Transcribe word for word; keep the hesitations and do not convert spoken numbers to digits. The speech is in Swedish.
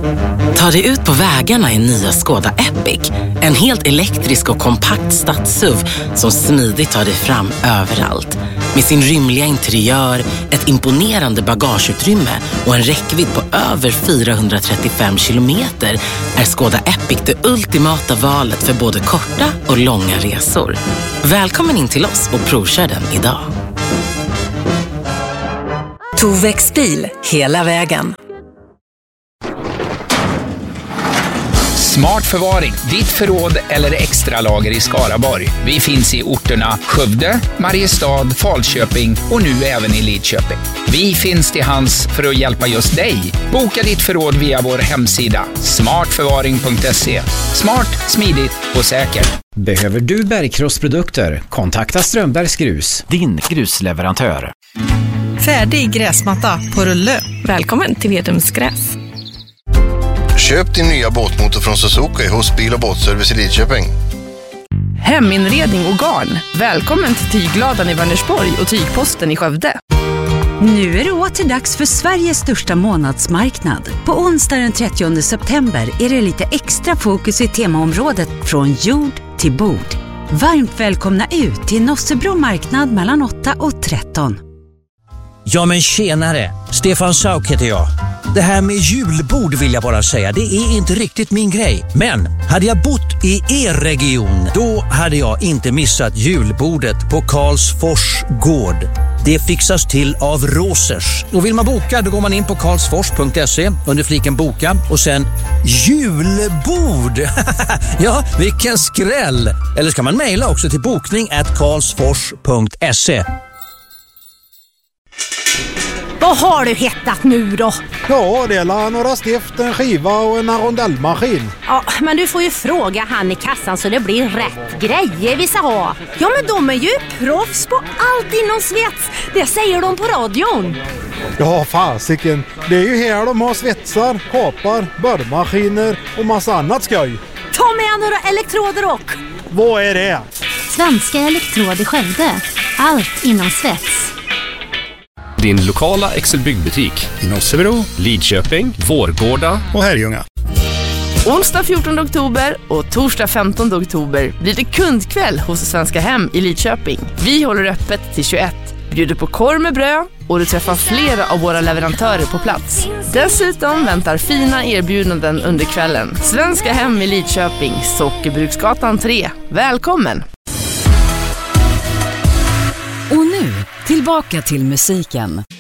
Ta dig ut på vägarna i nya Skoda Epic. En helt elektrisk och kompakt stads-S U V som smidigt tar dig fram överallt. Med sin rymliga interiör, ett imponerande bagageutrymme och en räckvidd på över fyrahundratrettiofem kilometer är Skoda Epic det ultimata valet för både korta och långa resor. Välkommen in till oss och provkör den idag. Tovex bil, hela vägen. Smart förvaring, ditt förråd eller extra lager i Skaraborg. Vi finns i orterna Skövde, Mariestad, Falköping och nu även i Lidköping. Vi finns till hands för att hjälpa just dig. Boka ditt förråd via vår hemsida smart förvaring punkt se. Smart, smidigt och säkert. Behöver du bergkrossprodukter? Kontakta Strömbergs Grus, din grusleverantör. Färdig gräsmatta på rulle. Välkommen till Vedums gräs. Köp din nya båtmotor från Suzuki hos Bil- och båtservice i Lidköping. Heminredning och garn. Välkommen till Tygladan i Vänersborg och Tygposten i Skövde. Nu är det åter dags för Sveriges största månadsmarknad. På onsdag den trettionde september är det lite extra fokus i temaområdet från jord till bord. Varmt välkomna ut till Nossebro marknad mellan åtta och tretton. Ja men tjenare, Stefan Sauk heter jag. Det här med julbord vill jag bara säga, det är inte riktigt min grej. Men hade jag bott i er region, då hade jag inte missat julbordet på Karlsfors gård. Det fixas till av Rosers. Och vill man boka, då går man in på karlsfors punkt se under fliken boka och sen julbord. Ja, vilken skräll! Eller ska man mejla också till bokning at karlsfors punkt se. Vad har du hittat nu då? Ja, det är några stift, en skiva och en rondellmaskin. Ja, men du får ju fråga han i kassan så det blir rätt grejer vi ska ha. Ja, men de är ju proffs på allt inom svets. Det säger de på radion. Ja, fasiken. Det är ju här de har svetsar, kapar, borrmaskiner och massa annat skoj. Ta med några elektroder och... Vad är det? Svenska Elektrod i Skövde. Allt inom svets. Din lokala Excel-byggbutik i Nossebro, Lidköping, Vårgårda och Herrljunga. Onsdag fjortonde oktober och torsdag femtonde oktober blir det kundkväll hos Svenska Hem i Lidköping. Vi håller öppet till tjugoett, bjuder på korv med bröd och du träffar flera av våra leverantörer på plats. Dessutom väntar fina erbjudanden under kvällen. Svenska Hem i Lidköping, Sockerbruksgatan tre. Välkommen! Och nu, tillbaka till musiken.